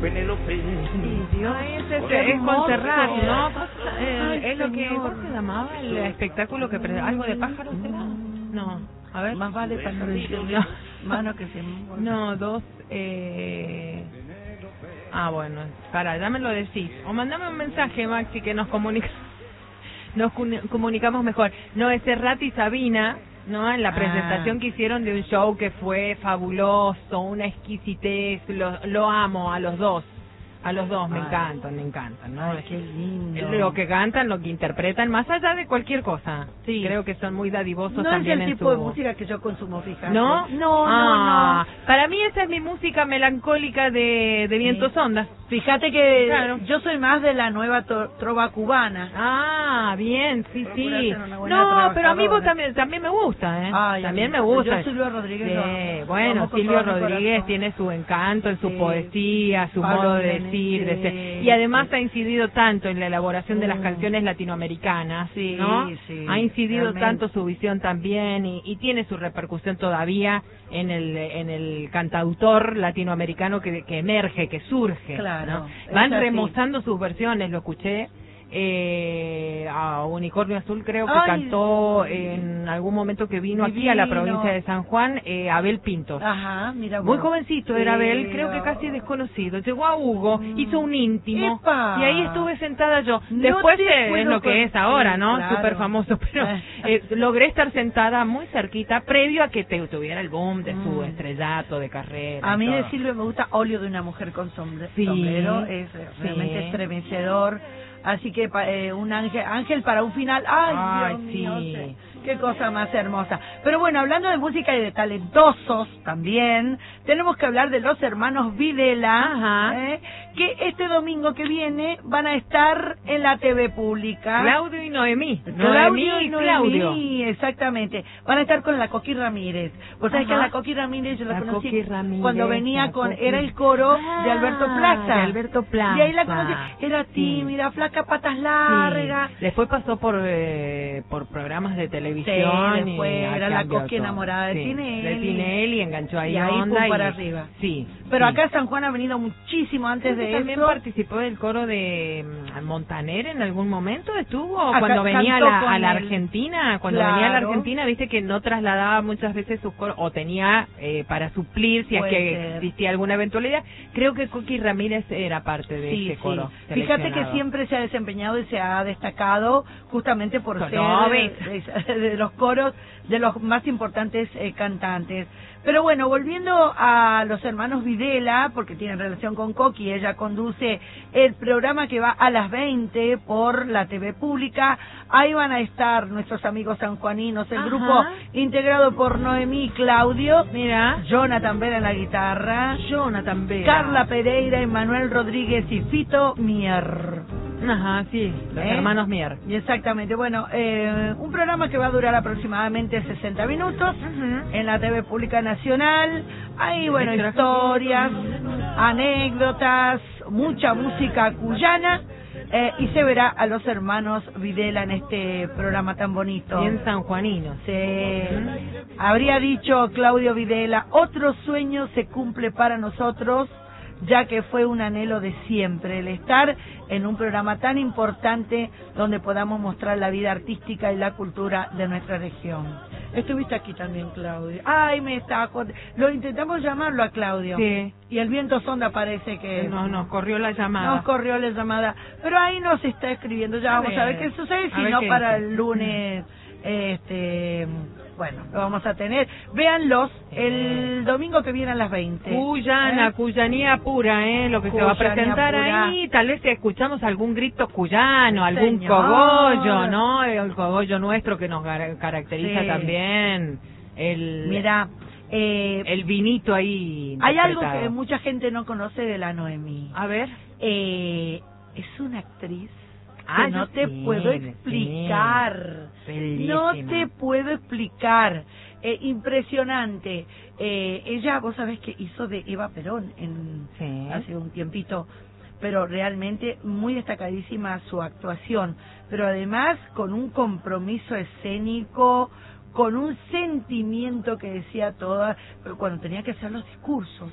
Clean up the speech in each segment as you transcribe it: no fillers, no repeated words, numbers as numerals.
Penélope. Dios, es Montserrat, ¿no? Es lo que... señor. ¿Cómo se llamaba el espectáculo que... ¿Algo de pájaros será? No, a ver. Más vale para no decirlo. Mano que se... No, dos... bueno, para, ya me lo decís. O mandame un mensaje, Maxi, que nos comunicamos mejor. No, es Serrat y Sabina, ¿no? En la presentación que hicieron de un show que fue fabuloso, una exquisitez, lo amo a los dos. A los dos me encantan, ¿no? Ay, qué lindo. Lo que cantan, lo que interpretan, más allá de cualquier cosa. Sí. Creo que son muy dadivosos No también es el en tipo su... de música que yo consumo, fíjate. ¿No? No. Para mí esa es mi música melancólica de Vientos Ondas. Fíjate que Claro. yo soy más de la nueva trova cubana. Ah, bien, sí, Procura sí. ser una buena No, pero a mí vos trabajadora. también me gusta, ¿eh? Ay, también a mí- me gusta. yo Silvio Rodríguez Sí, lo amo. bueno, Lo amo con Silvio todo mi Rodríguez corazón. tiene su encanto en su Sí. poesía, su Pablo modo de Milanés, decir, de ser. sí, Y además sí. ha incidido tanto en la elaboración de las Mm. canciones latinoamericanas, Sí, ¿no? sí, Ha incidido realmente. tanto su visión también y tiene su repercusión todavía en el cantautor latinoamericano que emerge, que surge. Claro, ¿no? es Van así. remozando sus versiones, lo escuché. A Unicornio Azul creo que Ay, cantó en algún momento que vino aquí a la divino. provincia de San Juan, Abel Pintos. Ajá, mira vos. Muy jovencito era Abel, Sí, creo que casi desconocido. Llegó a Hugo, hizo un íntimo ¡Epa! y ahí estuve sentada yo. No Después te es puedo lo que es ahora, sí, ¿no? claro. Súper famoso, pero logré estar sentada muy cerquita previo a que tuviera el boom de su estrellato de carrera. A y mí de todo. Silvio me gusta Óleo de una mujer con Sí. sombrero, es realmente Sí. estremecedor. Así que un ángel para un final. Ay, Dios mío, sí. qué cosa más hermosa. Pero bueno, hablando de música y de talentosos también, tenemos que hablar de los hermanos Videla, que este domingo que viene van a estar en la TV pública. Claudio y Noemí. Claudio Noemí y y Claudio. Noemí, exactamente. Van a estar con la Coqui Ramírez. Vos sabés que a Ajá. la Coqui Ramírez yo la conocí Coqui Ramírez, cuando venía la con... Coqui. Era el coro de Alberto Plaza. De Alberto Plaza. Y ahí la conocí. Era Sí. tímida, flaca, patas largas. Sí. Después pasó por programas de televisión. Sí, después y era la cambió Coqui todo. enamorada de Sí, Tinelli. De Tinelli, enganchó ahí Y ahí onda pum para arriba. Sí. Pero sí. acá San Juan ha venido muchísimo antes de También eso. participó del coro de Montaner en algún momento, estuvo Acá cuando venía cantó a con la él. Argentina, cuando venía a la Claro. Argentina, viste que no trasladaba muchas veces sus coros, o tenía para suplir si es Puede que ser. existía alguna eventualidad. Creo que Coqui Ramírez era parte de ese coro. Fíjate que seleccionado. siempre se ha desempeñado y se ha destacado justamente por ser Sonobis. de los coros de los más importantes cantantes. Pero bueno, volviendo a los hermanos Videla, porque tienen relación con Coqui, ella conduce el programa que va a las 20 por la TV pública. Ahí van a estar nuestros amigos sanjuaninos, el Ajá. grupo integrado por Noemí y Claudio, Mira, Jonathan Vera en la guitarra, Jonathan Vera. Carla Pereira, Emanuel Rodríguez y Fito Mier. Ajá, sí, los hermanos Mier. Y exactamente, bueno, un programa que va a durar aproximadamente 60 minutos en la TV Pública Nacional. Hay, bueno, historias, anécdotas, mucha música cuyana. Y se verá a los hermanos Videla en este programa tan bonito. Bien sanjuanino. Sí. Habría dicho Claudio Videla, otro sueño se cumple para nosotros, ya que fue un anhelo de siempre, el estar en un programa tan importante donde podamos mostrar la vida artística y la cultura de nuestra región. Estuviste aquí también, Claudio. Ay, lo intentamos llamarlo a Claudio. Sí. Y el viento sonda parece que... No, nos corrió la llamada. Nos corrió la llamada. Pero ahí nos está escribiendo. Ya vamos a ver qué sucede. Si no, para el lunes... Bueno, lo vamos a tener. Véanlos el domingo que viene a las 20. Cuyana, cuyanía pura, lo que se va a Cuyanía presentar pura. ahí. Tal vez escuchamos algún grito cuyano, algún Señor. cogollo, ¿no? El cogollo nuestro que nos caracteriza Sí. también. Mira, el vinito ahí. hay algo interpretado. que mucha gente no conoce de la Noemí. A ver. Es una actriz Ah, que no ya te tiene, puedo explicar. Bellísima. No te puedo explicar. Impresionante. Ella, vos sabés que hizo de Eva Perón hace un tiempito, pero realmente muy destacadísima su actuación. Pero además con un compromiso escénico, con un sentimiento que decía toda, cuando tenía que hacer los discursos.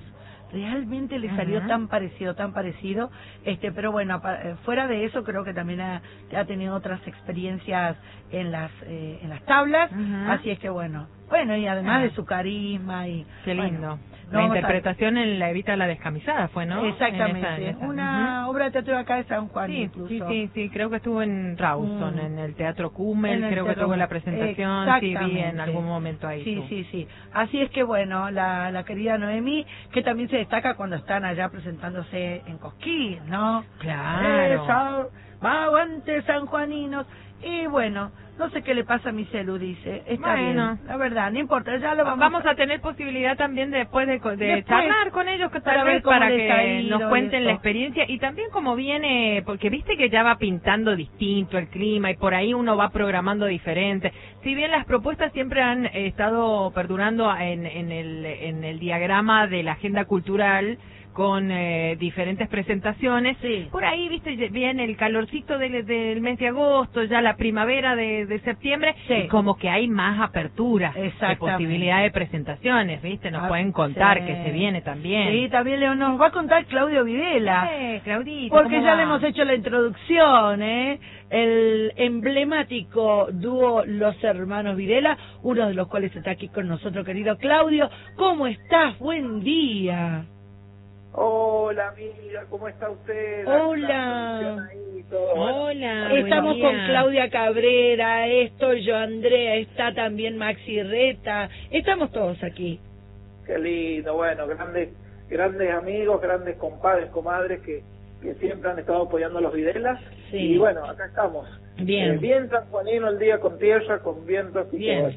realmente le salió tan parecido, pero bueno, fuera de eso creo que también ha tenido otras experiencias en las tablas, así es que bueno, y además de su carisma y qué lindo. Bueno, la interpretación en La Evita la Descamisada fue, ¿no? Exactamente, una obra de teatro acá de San Juan, sí, incluso. Sí, creo que estuvo en Rawson, en el Teatro Kummel, creo que tuvo la presentación, sí, vi en algún momento ahí. Sí. Así es que bueno, la querida Noemí, que también se destaca cuando están allá presentándose en Cosquín, ¿no? Claro. Aguante sanjuaninos. Y bueno, no sé qué le pasa a mi celu, dice. Está bien, la verdad, no importa, ya lo vamos a tener posibilidad también después de charlar con ellos, que tal vez para que nos cuenten la experiencia y también cómo viene, porque viste que ya va pintando distinto el clima y por ahí uno va programando diferente. Si bien las propuestas siempre han estado perdurando en el diagrama de la agenda cultural, con diferentes presentaciones. Por ahí, viste, viene el calorcito del mes de agosto, ya la primavera de septiembre, y como que hay más apertura de posibilidad de presentaciones, viste, nos pueden contar que se viene también. Sí, también nos va a contar Claudio Videla. Claudito, porque ya le hemos hecho la introducción, el emblemático dúo Los Hermanos Videla, uno de los cuales está aquí con nosotros, querido Claudio. ¿Cómo estás? Buen día. Hola amiga, ¿cómo está usted? Hola. Hola. Estamos con Claudia Cabrera, estoy yo, Andrea, está también Maxi Reta, estamos todos aquí. Qué lindo, bueno, grandes amigos, grandes compadres, comadres que siempre han estado apoyando a los Videlas. Y bueno, acá estamos. Bien. Bien sanjuanino el día con tierra, con viento. Bien.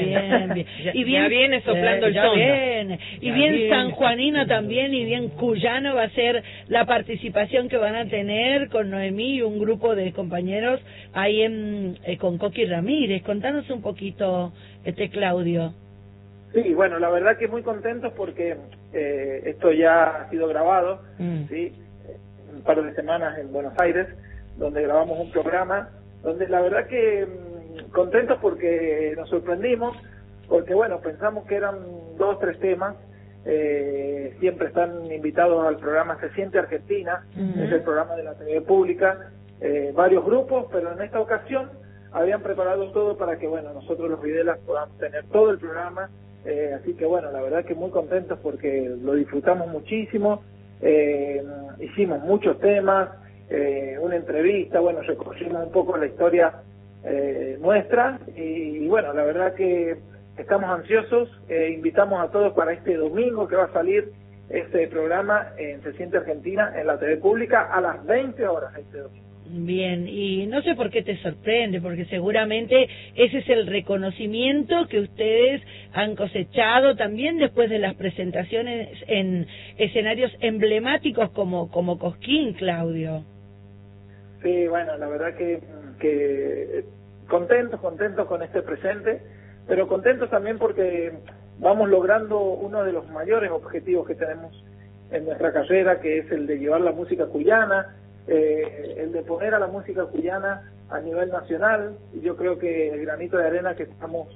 Y bien viene soplando el sol. Y bien sanjuanino también, y bien cuyano va a ser la participación que van a tener con Noemí y un grupo de compañeros ahí con Coqui Ramírez. Contanos un poquito, Claudio. Sí, bueno, la verdad que muy contentos porque esto ya ha sido grabado, ¿sí? Un par de semanas en Buenos Aires, donde grabamos un programa, donde la verdad que contentos porque nos sorprendimos, porque bueno, pensamos que eran 2 o 3 temas, siempre están invitados al programa Se Siente Argentina, es el programa de la TV pública, varios grupos, pero en esta ocasión habían preparado todo para que bueno, nosotros los Videlas podamos tener todo el programa, así que bueno, la verdad que muy contentos porque lo disfrutamos muchísimo, hicimos muchos temas, una entrevista, bueno, recorrimos un poco la historia nuestra y bueno, la verdad que estamos ansiosos, invitamos a todos para este domingo que va a salir este programa en Se Siente Argentina en la TV pública a las 20 horas este domingo. Bien, y no sé por qué te sorprende, porque seguramente ese es el reconocimiento que ustedes han cosechado también después de las presentaciones en escenarios emblemáticos como Cosquín, Claudio. Sí, bueno, la verdad que contentos con este presente, pero contentos también porque vamos logrando uno de los mayores objetivos que tenemos en nuestra carrera, que es el de llevar la música cuyana, el de poner a la música cuyana a nivel nacional, y yo creo que el granito de arena que estamos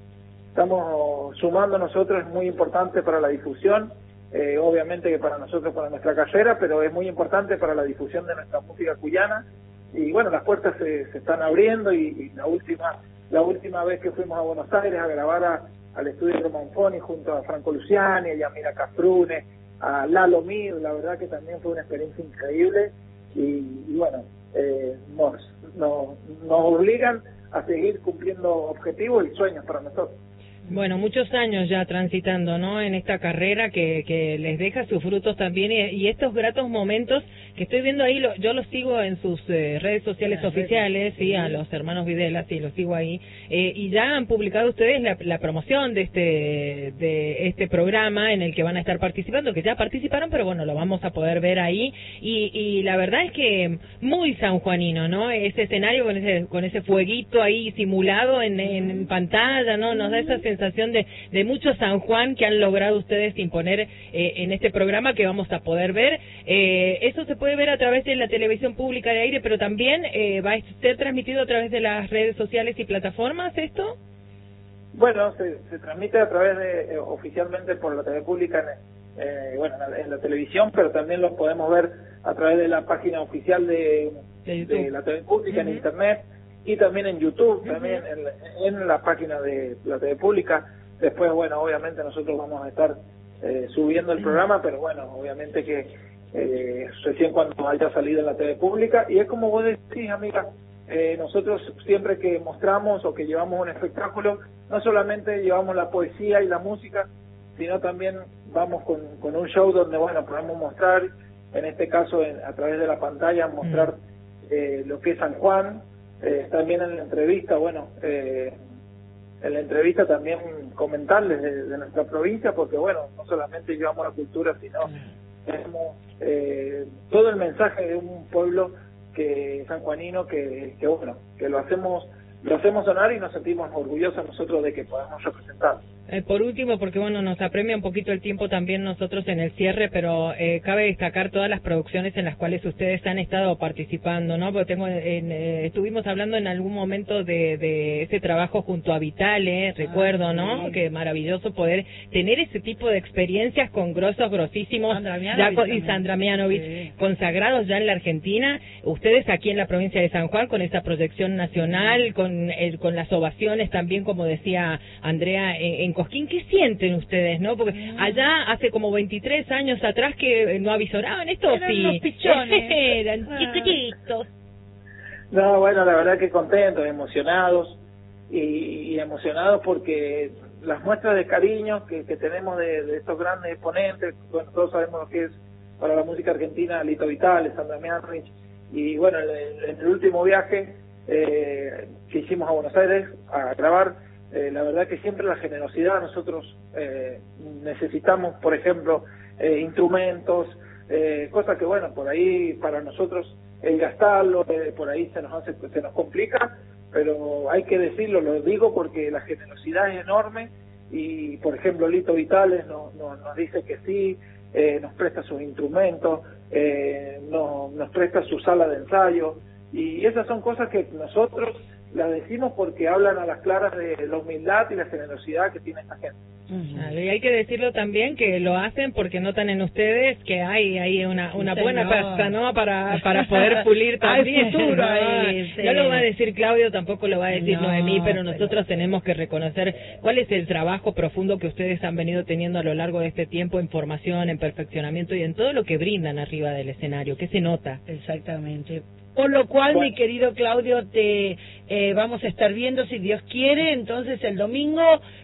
sumando nosotros es muy importante para la difusión, obviamente que para nosotros, para nuestra carrera, pero es muy importante para la difusión de nuestra música cuyana, y bueno, las puertas se están abriendo, y la última vez que fuimos a Buenos Aires a grabar al estudio Romanfoni junto a Franco Luciani, a Yamira Castrune, a Lalo Mir, la verdad que también fue una experiencia increíble, y bueno, nos obligan a seguir cumpliendo objetivos y sueños para nosotros. Bueno, muchos años ya transitando, ¿no?, en esta carrera que les deja sus frutos también y estos gratos momentos que estoy viendo ahí, yo los sigo en sus redes sociales oficiales, sí, a los hermanos Videla, sí, los sigo ahí, y ya han publicado ustedes la promoción de este programa en el que van a estar participando, que ya participaron, pero bueno, lo vamos a poder ver ahí, y la verdad es que muy sanjuanino, ¿no?, ese escenario con ese fueguito ahí simulado en pantalla, ¿no?, nos da esa sensación de mucho San Juan que han logrado ustedes imponer en este programa que vamos a poder ver. Eso se puede ver a través de la televisión pública de aire, pero también va a ser transmitido a través de las redes sociales y plataformas, ¿esto? Bueno, se transmite a través de, oficialmente por la TV pública bueno, en la televisión, pero también los podemos ver a través de la página oficial de la TV Pública en Internet, y también en YouTube, también en la página de la TV Pública. Después, bueno, obviamente nosotros vamos a estar subiendo el programa, pero bueno, obviamente que recién cuando haya salido en la TV Pública. Y es como vos decís, amiga, nosotros siempre que mostramos o que llevamos un espectáculo, no solamente llevamos la poesía y la música, sino también vamos con un show donde, bueno, podemos mostrar, en este caso a través de la pantalla, mostrar lo que es San Juan. También en la entrevista, bueno, en la entrevista también comentarles de nuestra provincia, porque bueno, no solamente llevamos la cultura, sino tenemos todo el mensaje de un pueblo sanjuanino que bueno, que lo hacemos sonar y nos sentimos orgullosos nosotros de que podamos representar. Por último, porque bueno, nos apremia un poquito el tiempo también nosotros en el cierre, pero cabe destacar todas las producciones en las cuales ustedes han estado participando, ¿no? Porque estuvimos hablando en algún momento de ese trabajo junto a Vitale, recuerdo, ¿no? Sí. Que maravilloso poder tener ese tipo de experiencias con grosísimos, y Sandra Mianovich, consagrados ya en la Argentina, ustedes aquí en la provincia de San Juan con esa proyección nacional, con las ovaciones también, como decía Andrea, en Cosquín. ¿Qué sienten ustedes, no? Porque allá hace como 23 años atrás que no avisoraban esto, eran los pichones. Eran chiquititos. No, bueno, la verdad que contentos, emocionados y emocionados porque las muestras de cariño que tenemos de estos grandes exponentes, bueno, todos sabemos lo que es para la música argentina Lito Vitale, Sandra Mianovich, y bueno, en el último viaje que hicimos a Buenos Aires a grabar, la verdad que siempre la generosidad, nosotros necesitamos, por ejemplo, instrumentos, cosas que bueno, por ahí para nosotros el gastarlo, por ahí se nos complica, pero hay que decirlo, lo digo porque la generosidad es enorme, y por ejemplo Lito Vitales nos dice que sí, nos presta sus instrumentos, nos presta su sala de ensayo, y esas son cosas que nosotros las decimos porque hablan a las claras de la humildad y la generosidad que tiene esta gente. Y hay que decirlo también que lo hacen porque notan en ustedes que hay una buena pasta, ¿no? Para poder pulir también. Hay futuro ahí, sí. No lo va a decir Claudio, tampoco lo va a decir Noemí, pero nosotros tenemos que reconocer cuál es el trabajo profundo que ustedes han venido teniendo a lo largo de este tiempo en formación, en perfeccionamiento y en todo lo que brindan arriba del escenario, que se nota. Exactamente. Por lo cual, bueno, mi querido Claudio, te vamos a estar viendo, si Dios quiere, entonces el domingo,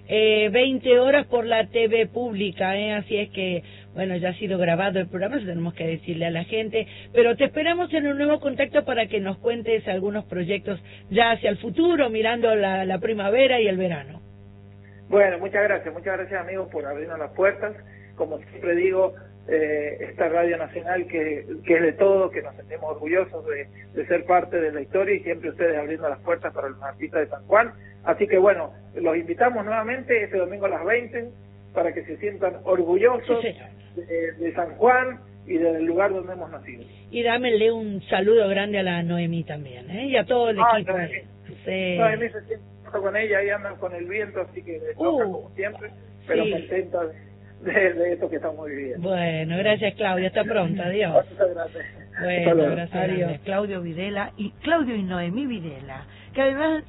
20 horas por la TV Pública, así es que, bueno, ya ha sido grabado el programa, eso tenemos que decirle a la gente, pero te esperamos en un nuevo contacto para que nos cuentes algunos proyectos ya hacia el futuro, mirando la primavera y el verano. Bueno, muchas gracias amigos por abrirnos las puertas, como siempre digo, esta Radio Nacional que es de todo, que nos sentimos orgullosos de ser parte de la historia, y siempre ustedes abriendo las puertas para los artistas de San Juan. Así que bueno, los invitamos nuevamente este domingo a las 20 para que se sientan orgullosos de San Juan y del lugar donde hemos nacido. Y dámele un saludo grande a la Noemí también, y a todo el equipo. Noemí se siente con ella, ahí andan con el viento, así que toca como siempre, pero contenta de esto que estamos viviendo. Bueno, gracias Claudia, hasta pronto, adiós. Muchas gracias. Bueno, gracias, adiós. Claudio Videla y Noemí Videla, que además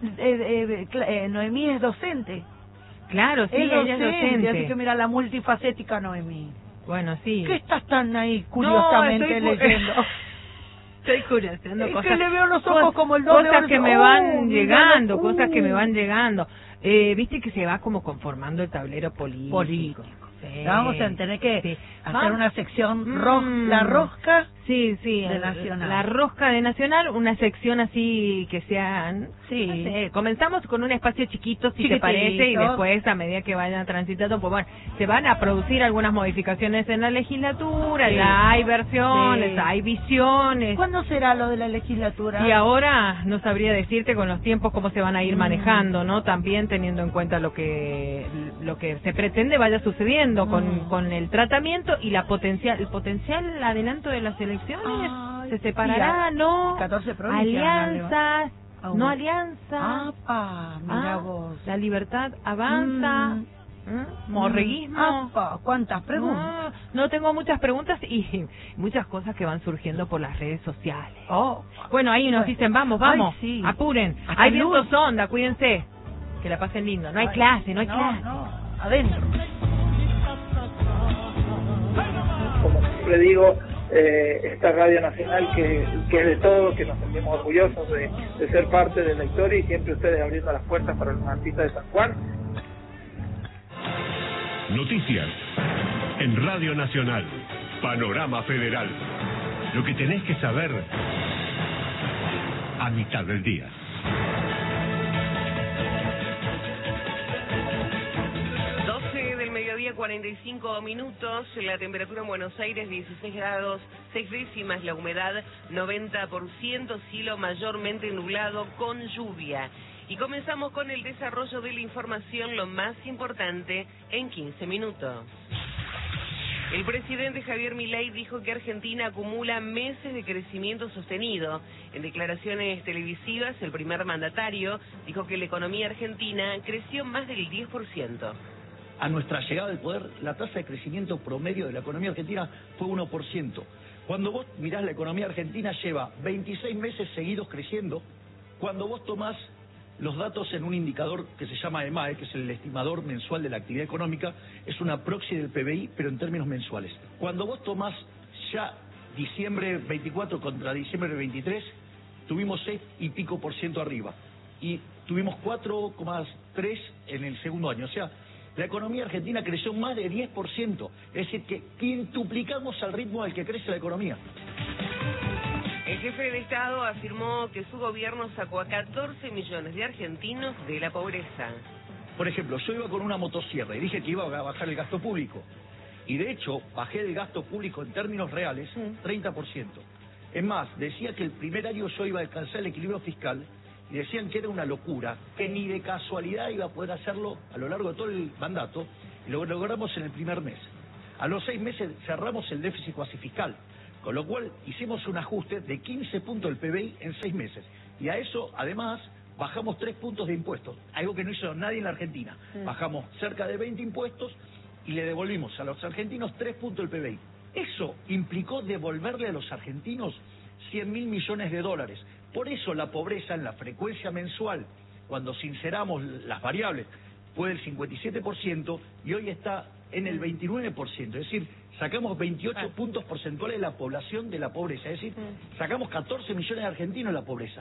Noemí es docente. Claro, sí, ella es docente. Así que mira la multifacética Noemí. Bueno, sí. ¿Qué estás tan ahí curiosamente leyendo? Estoy curioseando cosas. Que le veo los ojos como el doble. Cosas que me van llegando, cosas que me van llegando. Viste que se va como conformando el tablero político. Sí. Vamos a tener que hacer una sección la rosca de Nacional. La rosca de Nacional, una sección así que sean, no sé, comenzamos con un espacio chiquito, si te parece, y después a medida que vayan transitando, pues bueno, se van a producir algunas modificaciones en la legislatura, ya hay versiones, hay visiones. ¿Cuándo será lo de la legislatura? Y ahora no sabría decirte con los tiempos cómo se van a ir manejando, ¿no? También teniendo en cuenta lo que se pretende vaya sucediendo con el tratamiento y el potencial adelanto de las elecciones. Se separará, ¿no? 14 provincias. Alianzas, no alianzas. Mira vos. La libertad avanza. Morriguismo. ¿Cuántas preguntas? No tengo muchas preguntas y muchas cosas que van surgiendo por las redes sociales. Bueno, ahí nos dicen, vamos, Ay, sí. apuren. Hasta Hay luz. viento sonda, cuídense. Que la pasen lindo. No hay clase. No, adentro. Como siempre digo, esta Radio Nacional que es de todos, que nos sentimos orgullosos de ser parte de la historia y siempre ustedes abriendo las puertas para los artistas de San Juan. Noticias en Radio Nacional, Panorama Federal. Lo que tenés que saber a mitad del día. 12 del mediodía, 45 minutos, la temperatura en Buenos Aires 16 grados, 6 décimas, la humedad 90%, cielo mayormente nublado con lluvia. Y comenzamos con el desarrollo de la información, lo más importante, en 15 minutos. El presidente Javier Milei dijo que Argentina acumula meses de crecimiento sostenido. En declaraciones televisivas, el primer mandatario dijo que la economía argentina creció más del 10%. A nuestra llegada al poder, la tasa de crecimiento promedio de la economía argentina fue 1%. Cuando vos mirás la economía argentina, lleva 26 meses seguidos creciendo. Cuando vos tomás los datos en un indicador que se llama EMAE, que es el estimador mensual de la actividad económica, es una proxy del PBI, pero en términos mensuales. Cuando vos tomás ya diciembre 24 contra diciembre 23, tuvimos 6 y pico % arriba. Y tuvimos 4,3 en el segundo año. O sea, la economía argentina creció más de 10%. Es decir, que quintuplicamos al ritmo al que crece la economía. El jefe de Estado afirmó que su gobierno sacó a 14 millones de argentinos de la pobreza. Por ejemplo, yo iba con una motosierra y dije que iba a bajar el gasto público. Y de hecho, bajé el gasto público en términos reales 30%. Es más, decía que el primer año yo iba a alcanzar el equilibrio fiscal y decían que era una locura, que ni de casualidad iba a poder hacerlo a lo largo de todo el mandato, y lo logramos en el primer mes. A los 6 meses cerramos el déficit cuasi fiscal, con lo cual hicimos un ajuste de 15 puntos del PBI en 6 meses. Y a eso, además, bajamos 3 puntos de impuestos, algo que no hizo nadie en la Argentina. Bajamos cerca de 20 impuestos y le devolvimos a los argentinos 3 puntos del PBI. Eso implicó devolverle a los argentinos 100.000 millones de dólares. Por eso la pobreza en la frecuencia mensual, cuando sinceramos las variables, fue del 57% y hoy está en el 29%. Es decir, sacamos 28 puntos porcentuales de la población de la pobreza. Es decir, sacamos 14 millones de argentinos de la pobreza.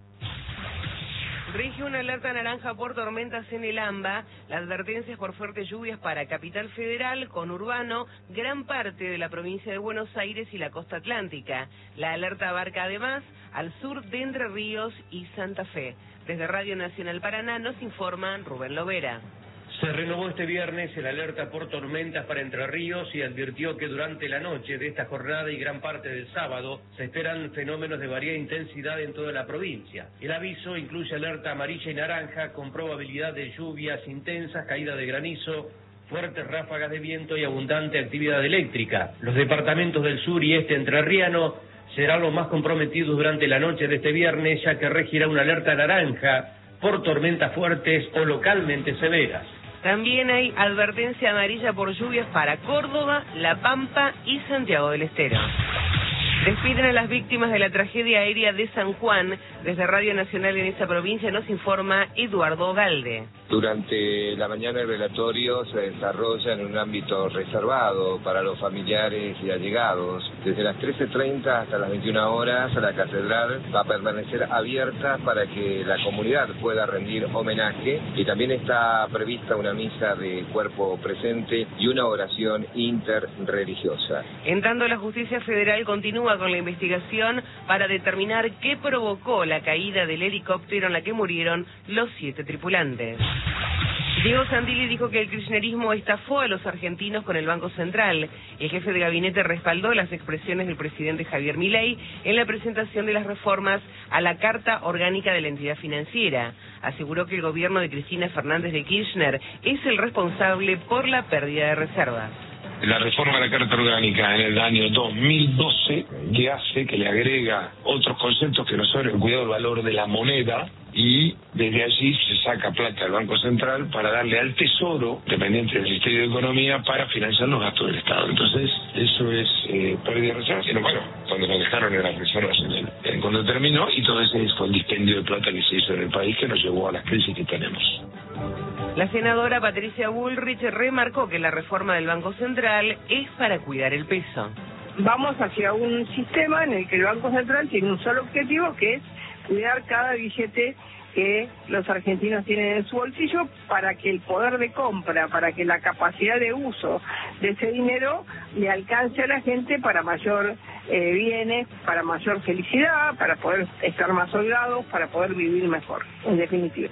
Rige una alerta naranja por tormentas en el AMBA. La advertencia es por fuertes lluvias para Capital Federal, conurbano, gran parte de la provincia de Buenos Aires y la costa atlántica. La alerta abarca además al sur de Entre Ríos y Santa Fe. Desde Radio Nacional Paraná nos informa Rubén Lovera. Se renovó este viernes el alerta por tormentas para Entre Ríos y advirtió que durante la noche de esta jornada y gran parte del sábado se esperan fenómenos de variada intensidad en toda la provincia. El aviso incluye alerta amarilla y naranja con probabilidad de lluvias intensas, caída de granizo, fuertes ráfagas de viento y abundante actividad eléctrica. Los departamentos del sur y este entrerriano serán los más comprometidos durante la noche de este viernes, ya que regirá una alerta naranja por tormentas fuertes o localmente severas. También hay advertencia amarilla por lluvias para Córdoba, La Pampa y Santiago del Estero. Despiden a las víctimas de la tragedia aérea de San Juan. Desde Radio Nacional en esta provincia nos informa Eduardo Galde. Durante la mañana el velatorio se desarrolla en un ámbito reservado para los familiares y allegados. Desde las 13:30 hasta las 21 horas la catedral va a permanecer abierta para que la comunidad pueda rendir homenaje y también está prevista una misa de cuerpo presente y una oración interreligiosa. En tanto, la justicia federal continúa con la investigación para determinar qué provocó la caída del helicóptero en la que murieron los 7 tripulantes. Diego Santilli dijo que el kirchnerismo estafó a los argentinos con el Banco Central. El jefe de gabinete respaldó las expresiones del presidente Javier Milei en la presentación de las reformas a la Carta Orgánica de la Entidad Financiera. Aseguró que el gobierno de Cristina Fernández de Kirchner es el responsable por la pérdida de reservas. la reforma de la Carta Orgánica en el año 2012, que le agrega otros conceptos que no son el cuidado del valor de la moneda, y desde allí se saca plata del Banco Central para darle al Tesoro, dependiente del Ministerio de Economía, para financiar los gastos del Estado. Entonces, eso es pérdida de reservas. Pero bueno, cuando nos dejaron en las reservas cuando terminó, y todo ese fue el dispendio de plata que se hizo en el país que nos llevó a las crisis que tenemos. La senadora Patricia Bullrich remarcó que la reforma del Banco Central es para cuidar el peso. Vamos hacia un sistema en el que el Banco Central tiene un solo objetivo, que es cuidar cada billete que los argentinos tienen en su bolsillo, para que el poder de compra, para que la capacidad de uso de ese dinero le alcance a la gente para mayor bienes, para mayor felicidad, para poder estar más holgados, para poder vivir mejor, en definitiva.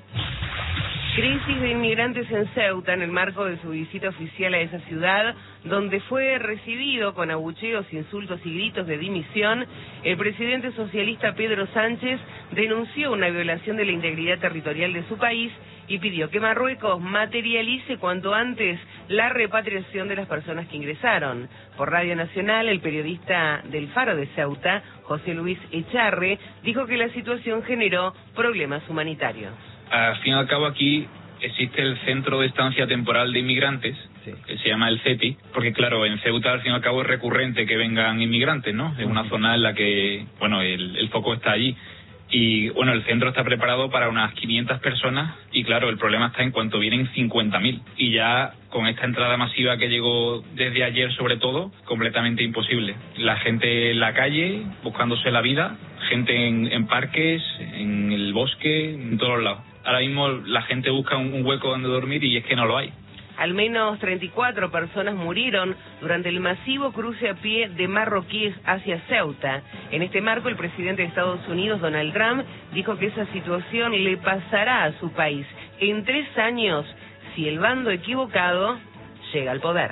Crisis de inmigrantes en Ceuta en el marco de su visita oficial a esa ciudad, donde fue recibido con abucheos, insultos y gritos de dimisión. El presidente socialista Pedro Sánchez denunció una violación de la integridad territorial de su país y pidió que Marruecos materialice cuanto antes la repatriación de las personas que ingresaron. Por Radio Nacional, el periodista del Faro de Ceuta, José Luis Echarre, dijo que la situación generó problemas humanitarios. Al fin y al cabo aquí existe el Centro de Estancia Temporal de Inmigrantes, que se llama el CETI, porque claro, en Ceuta al fin y al cabo es recurrente que vengan inmigrantes, ¿no? Es una zona en la que, bueno, el foco está allí. Y bueno, el centro está preparado para unas 500 personas y claro, el problema está en cuanto vienen 50.000. Y ya con esta entrada masiva que llegó desde ayer sobre todo, completamente imposible. La gente en la calle, buscándose la vida, gente en parques, en el bosque, en todos lados. Ahora mismo la gente busca un hueco donde dormir y es que no lo hay. Al menos 34 personas murieron durante el masivo cruce a pie de marroquíes hacia Ceuta. En este marco, el presidente de Estados Unidos, Donald Trump, dijo que esa situación le pasará a su país en 3 años si el bando equivocado llega al poder.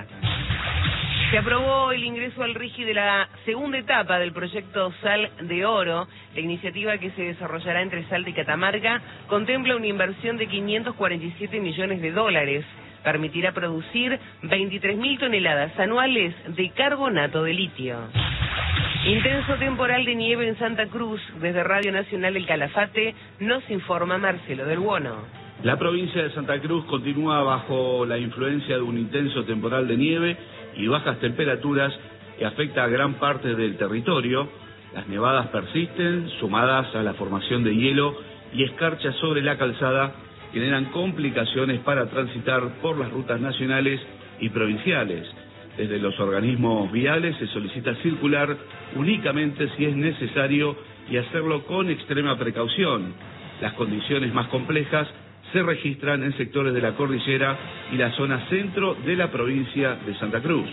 Se aprobó el ingreso al RIGI de la segunda etapa del proyecto Sal de Oro. La iniciativa, que se desarrollará entre Salta y Catamarca, contempla una inversión de $547 millones. Permitirá producir 23.000 toneladas anuales de carbonato de litio. Intenso temporal de nieve en Santa Cruz. Desde Radio Nacional El Calafate nos informa Marcelo del Buono. La provincia de Santa Cruz continúa bajo la influencia de un intenso temporal de nieve y bajas temperaturas que afecta a gran parte del territorio. Las nevadas persisten, sumadas a la formación de hielo y escarcha sobre la calzada, generan complicaciones para transitar por las rutas nacionales y provinciales. Desde los organismos viales se solicita circular únicamente si es necesario y hacerlo con extrema precaución. Las condiciones más complejas se registran en sectores de la cordillera y la zona centro de la provincia de Santa Cruz.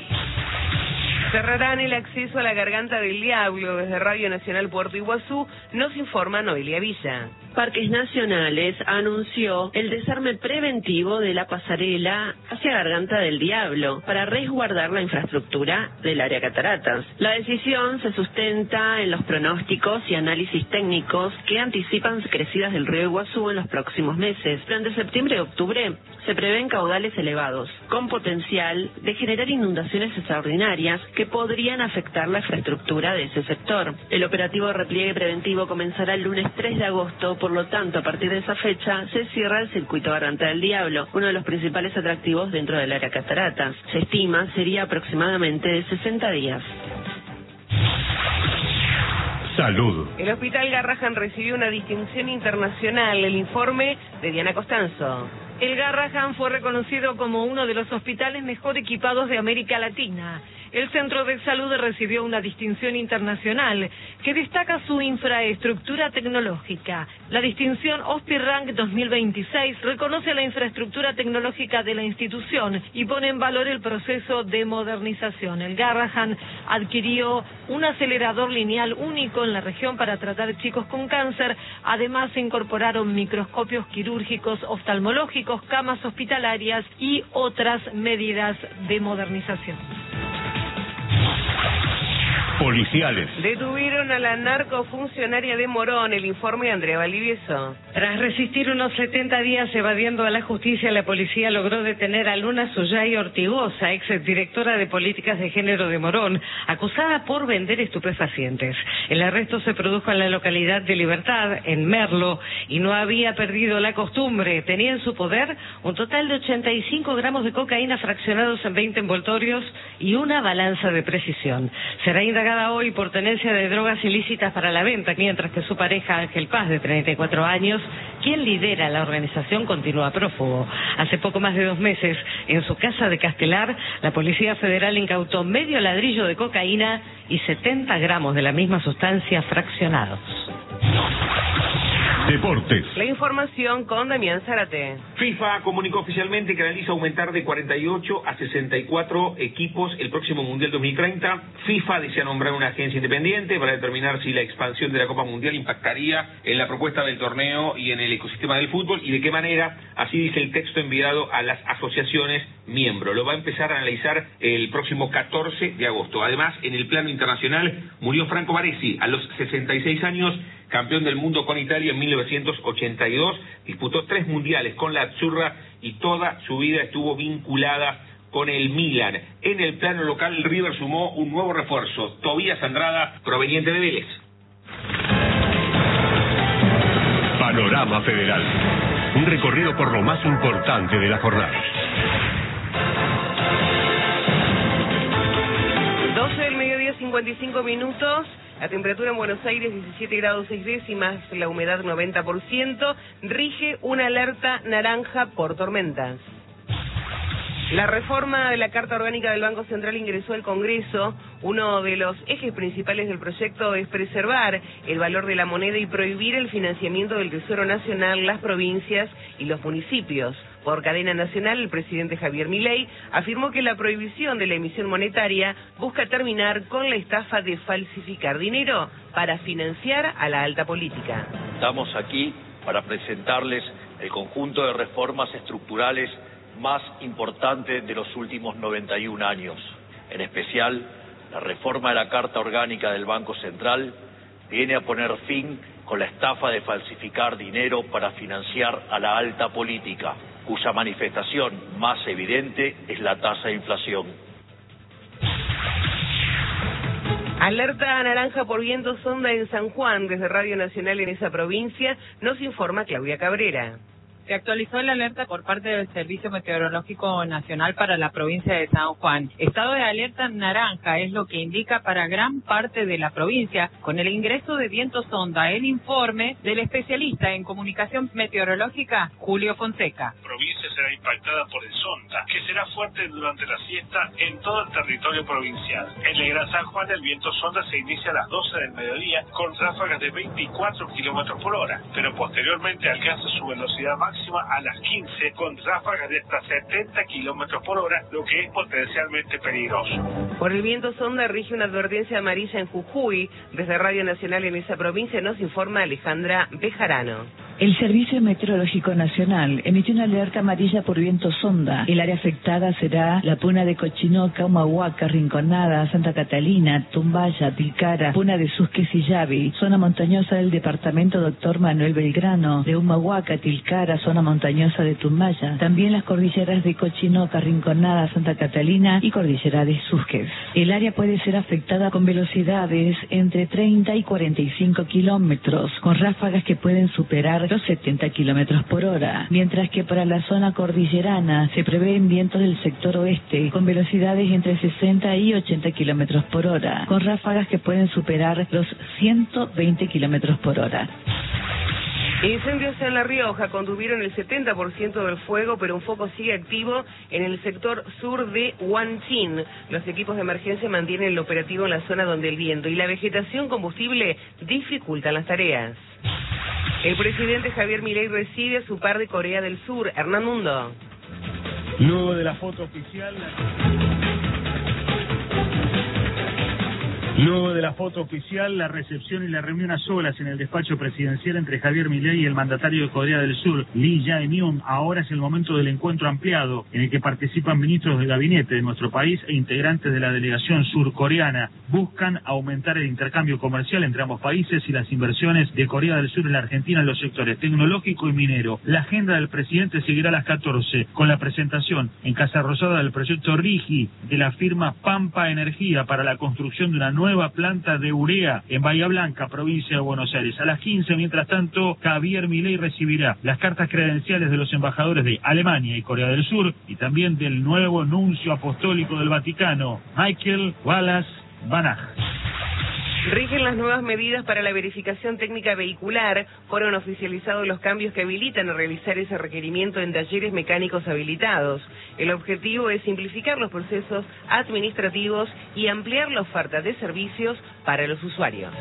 Cerrarán el acceso a la Garganta del Diablo. Desde Radio Nacional Puerto Iguazú nos informa Noelia Villa. Parques Nacionales anunció el desarme preventivo de la pasarela hacia Garganta del Diablo para resguardar la infraestructura del área Cataratas. La decisión se sustenta en los pronósticos y análisis técnicos que anticipan crecidas del río Iguazú en los próximos meses. Durante septiembre y octubre se prevén caudales elevados, con potencial de generar inundaciones extraordinarias que podrían afectar la infraestructura de ese sector. El operativo de repliegue preventivo comenzará el lunes 3 de agosto, por lo tanto, a partir de esa fecha se cierra el circuito Garganta del Diablo, uno de los principales atractivos dentro del área Cataratas. Se estima sería aproximadamente de 60 días. Salud. El Hospital Garrahan recibió una distinción internacional. El informe de Diana Costanzo. El Garrahan fue reconocido como uno de los hospitales mejor equipados de América Latina. El centro de salud recibió una distinción internacional que destaca su infraestructura tecnológica. La distinción OSPI-Rank 2026 reconoce la infraestructura tecnológica de la institución y pone en valor el proceso de modernización. El Garrahan adquirió un acelerador lineal único en la región para tratar chicos con cáncer. Además, se incorporaron microscopios quirúrgicos oftalmológicos, camas hospitalarias y otras medidas de modernización. policiales. Detuvieron a la narcofuncionaria de Morón. El informe de Andrea Valdivieso. Tras resistir unos 70 días evadiendo a la justicia, la policía logró detener a Luna Sollay Ortigosa, exdirectora de Políticas de Género de Morón, acusada por vender estupefacientes. El arresto se produjo en la localidad de Libertad, en Merlo, y no había perdido la costumbre. Tenía en su poder un total de 85 gramos de cocaína fraccionados en 20 envoltorios y una balanza de precisión. Será indagada hoy por tenencia de drogas ilícitas para la venta, mientras que su pareja Ángel Paz, de 34 años, quien lidera la organización, continúa prófugo. Hace poco más de 2 meses, en su casa de Castelar, la Policía Federal incautó medio ladrillo de cocaína y 70 gramos de la misma sustancia fraccionados. Deportes. La información con Damián Zárate. FIFA comunicó oficialmente que analiza aumentar de 48 a 64 equipos el próximo Mundial 2030. FIFA desea nombrar una agencia independiente para determinar si la expansión de la Copa Mundial impactaría en la propuesta del torneo y en el ecosistema del fútbol, y de qué manera. Así dice el texto enviado a las asociaciones miembro. Lo va a empezar a analizar el próximo 14 de agosto. Además, en el plano internacional, murió Franco Baresi a los 66 años, campeón del mundo con Italia en 1982, disputó 3 mundiales con la Azzurra y toda su vida estuvo vinculada con el Milan. En el plano local, el River sumó un nuevo refuerzo, Tobías Andrada, proveniente de Vélez. Panorama Federal. Un recorrido por lo más importante de la jornada. 12 del mediodía, 55 minutos. La temperatura en Buenos Aires 17 grados 6 décimas, la humedad 90%, rige una alerta naranja por tormentas. La reforma de la Carta Orgánica del Banco Central ingresó al Congreso. Uno de los ejes principales del proyecto es preservar el valor de la moneda y prohibir el financiamiento del Tesoro Nacional, las provincias y los municipios. Por cadena nacional, el presidente Javier Milei afirmó que la prohibición de la emisión monetaria busca terminar con la estafa de falsificar dinero para financiar a la alta política. Estamos aquí para presentarles el conjunto de reformas estructurales más importantes de los últimos 91 años. En especial, la reforma de la Carta Orgánica del Banco Central viene a poner fin con la estafa de falsificar dinero para financiar a la alta política, cuya manifestación más evidente es la tasa de inflación. Alerta naranja por viento sonda en San Juan. Desde Radio Nacional en esa provincia nos informa Claudia Cabrera. Se actualizó la alerta por parte del Servicio Meteorológico Nacional para la provincia de San Juan. Estado de alerta naranja es lo que indica para gran parte de la provincia, con el ingreso de viento sonda. El informe del especialista en comunicación meteorológica, Julio Fonseca. La provincia será impactada por el sonda, que será fuerte durante la siesta en todo el territorio provincial. En el Gran San Juan, el viento sonda se inicia a las 12 del mediodía con ráfagas de 24 kilómetros por hora, pero posteriormente alcanza su velocidad máxima a las 15 con ráfagas de hasta 70 kilómetros por hora, lo que es potencialmente peligroso. Por el viento sonda rige una advertencia amarilla en Jujuy. Desde Radio Nacional en esa provincia nos informa Alejandra Bejarano. El Servicio Meteorológico Nacional emitió una alerta amarilla por viento sonda. El área afectada será la Puna de Cochinoca, Humahuaca, Rinconada, Santa Catalina, Tumbaya, Tilcara, Puna de Susques y Yavi, zona montañosa del departamento Dr. Manuel Belgrano, de Humahuaca, Tilcara, zona montañosa de Tumbaya, también las cordilleras de Cochinoca, Rinconada, Santa Catalina y cordillera de Susques. El área puede ser afectada con velocidades entre 30 y 45 kilómetros, con ráfagas que pueden superar los 70 kilómetros por hora, mientras que para la zona cordillerana se prevén vientos del sector oeste con velocidades entre 60 y 80 kilómetros por hora, con ráfagas que pueden superar los 120 kilómetros por hora. Incendios en La Rioja contuvieron el 70% del fuego, pero un foco sigue activo en el sector sur de Huanchín. Los equipos de emergencia mantienen el operativo en la zona donde el viento y la vegetación combustible dificultan las tareas. El presidente Javier Milei recibe a su par de Corea del Sur, Hernán Mundo. Luego de la foto oficial... Luego de la foto oficial, la recepción y la reunión a solas en el despacho presidencial entre Javier Milei y el mandatario de Corea del Sur, Lee Jae-myung, ahora es el momento del encuentro ampliado en el que participan ministros del gabinete de nuestro país e integrantes de la delegación surcoreana. Buscan aumentar el intercambio comercial entre ambos países y las inversiones de Corea del Sur en la Argentina en los sectores tecnológico y minero. La agenda del presidente seguirá a las 14 con la presentación en Casa Rosada del proyecto RIGI de la firma Pampa Energía para la construcción de una nueva planta de urea en Bahía Blanca, provincia de Buenos Aires. A las 15, mientras tanto, Javier Milei recibirá las cartas credenciales de los embajadores de Alemania y Corea del Sur y también del nuevo nuncio apostólico del Vaticano, Michael Wallace Banach. Rigen las nuevas medidas para la verificación técnica vehicular. Fueron oficializados los cambios que habilitan a realizar ese requerimiento en talleres mecánicos habilitados. El objetivo es simplificar los procesos administrativos y ampliar la oferta de servicios para los usuarios.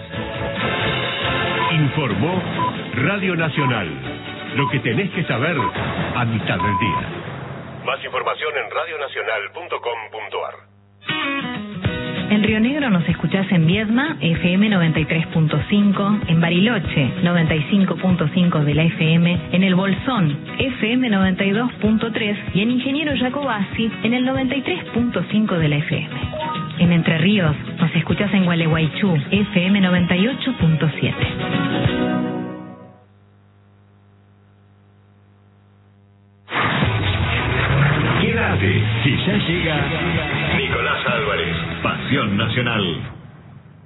Informó Radio Nacional. Lo que tenés que saber a mitad del día. Más información en radionacional.com.ar. En Río Negro nos escuchás en Viedma, FM 93.5, en Bariloche, 95.5 de la FM, en El Bolsón, FM 92.3 y en Ingeniero Jacobasi, en el 93.5 de la FM. En Entre Ríos nos escuchás en Gualeguaychú, FM 98.7.